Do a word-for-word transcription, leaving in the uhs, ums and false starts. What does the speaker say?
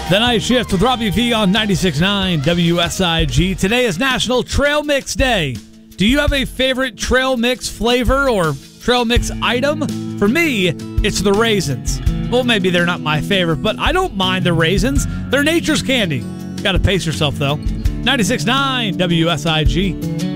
The Night Shift with Robbie V on ninety-six point nine W S I G. Today is National Trail Mix Day. Do you have a favorite trail mix flavor or trail mix item? For me, it's the raisins. Well, maybe they're not my favorite, but I don't mind the raisins. They're nature's candy. Got to pace yourself, though. ninety-six point nine W S I G.